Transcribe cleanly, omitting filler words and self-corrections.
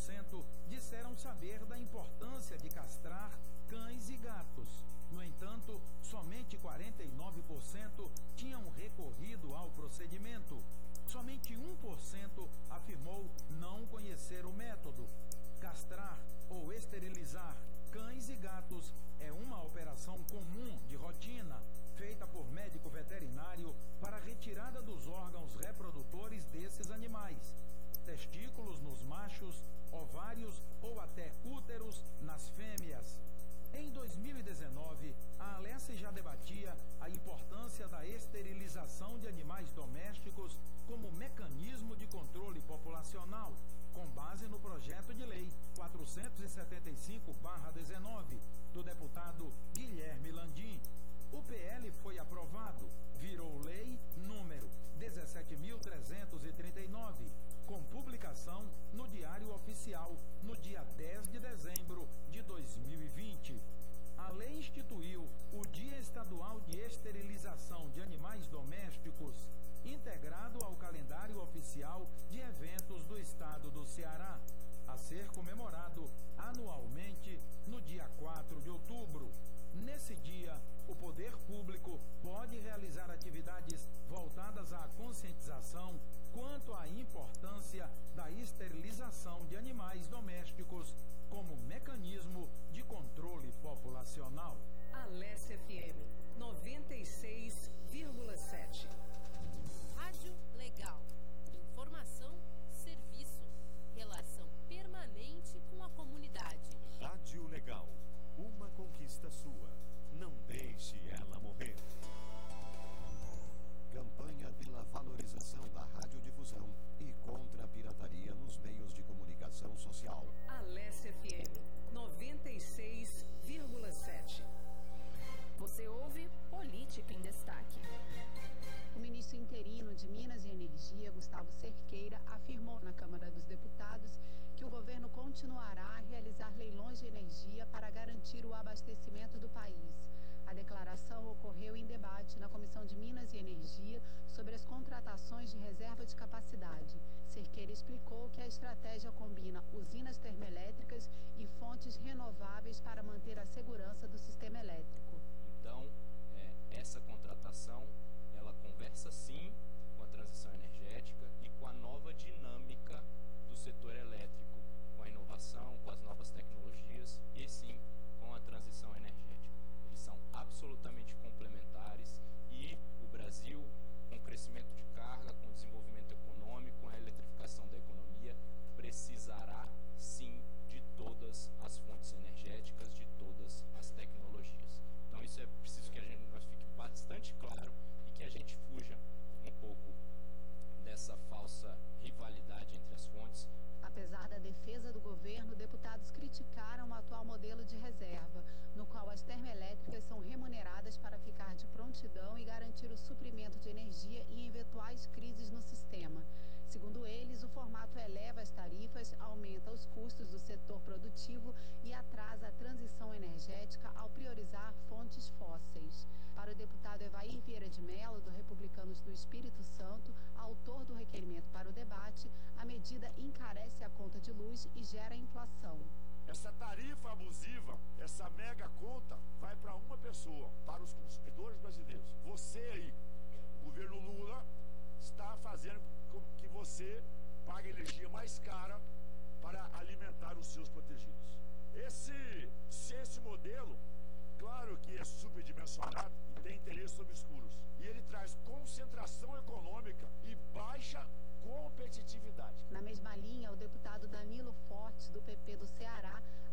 60% disseram saber da importância de castrar cães e gatos. No entanto, somente 49% tinham recorrido ao procedimento. Somente 1% afirmou não conhecer o método. Castrar ou esterilizar cães e gatos é uma operação comum de rotina, feita por médico veterinário para a retirada dos órgãos reprodutores desses animais. Testículos nos machos, ovários ou até úteros nas fêmeas. Em 2019, a Alesse já debatia a importância da esterilização de animais domésticos como mecanismo de controle populacional, com base no projeto de lei 475/19, do deputado Guilherme Landim. O PL foi aprovado, virou lei número 17.339, com publicação no Diário Oficial no dia 10 de dezembro de 2020. A lei instituiu o Dia Estadual de Esterilização de Animais Domésticos, integrado ao calendário oficial de eventos do estado do Ceará, a ser comemorado anualmente no dia 4 de outubro. Nesse dia, o poder público pode realizar atividades voltadas à conscientização quanto à importância da esterilização de animais domésticos como mecanismo de controle populacional. Alesse FM 96,7. Rádio Legal. Informação, serviço, relação permanente com a comunidade. Rádio Legal. Uma conquista sua. Não deixe ela morrer. Campanha pela valorização da radiodifusão e contra a pirataria nos meios de comunicação social. Alesse FM 96,7. Você ouve Política em Destaque. O ministro interino de Minas e Energia, Gustavo Cerqueira, afirmou na Câmara dos Deputados que o governo continuará a realizar leilões de energia para garantir o abastecimento do país. A declaração ocorreu em debate na Comissão de Minas e Energia sobre as contratações de reserva de capacidade. Cerqueira explicou que a estratégia combina usinas termoelétricas e fontes renováveis para manter a segurança do sistema elétrico. Então, essa contratação, ela conversa sim com a transição energética e com a nova dinâmica do setor elétrico, com a inovação, com as novas tecnologias e sim com a transição energética. Eles são absolutamente complementares e o Brasil, com crescimento de carga, com desenvolvimento econômico, com a eletrificação da economia, precisará sim de todas as fontes energéticas, de todas as tecnologias. Então isso é preciso que nós fique bastante claro e que a gente fuja um pouco dessa falsa rivalidade entre as fontes. Apesar da defesa do governo, deputados criticaram o atual modelo de reserva, no qual as termoelétricas são remuneradas para ficar de prontidão e garantir o suprimento de energia em eventuais crises no sistema. Segundo eles, o formato eleva as tarifas, aumenta os custos do setor produtivo e atrasa a transição energética ao priorizar fontes fósseis. Para o deputado Evair Vieira de Mello, do Republicanos do Espírito Santo, autor do requerimento para o debate, a medida encarece a conta de luz e gera inflação. Essa tarifa abusiva, essa mega conta, vai para uma pessoa, para os consumidores brasileiros. Você aí, o governo Lula, está fazendo com que você pague energia mais cara para alimentar os seus protegidos. Esse modelo, claro que é superdimensionado e tem interesses obscuros. E ele traz concentração econômica e baixa competitividade. Na mesma linha, o deputado Danilo Fortes, do PP do Ceará,